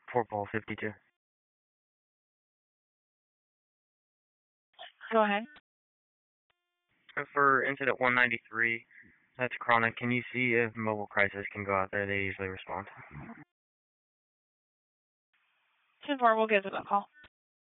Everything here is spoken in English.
Fort Ball 52. Go ahead. For incident 193, that's Chronic. Can you see if Mobile Crisis can go out there? They usually respond. 10-4, we'll give them a call.